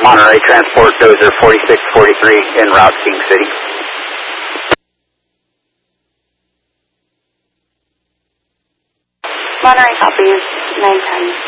Monterey Transport Dozer 4643 en route King City. Monterey copies 910.